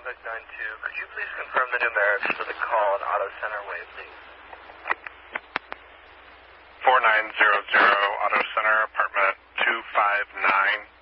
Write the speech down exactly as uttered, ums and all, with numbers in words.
Pacific nine two. Could you please confirm the numerics for the call on Auto Center Way, please? four nine zero zero, Auto Center, apartment two five nine.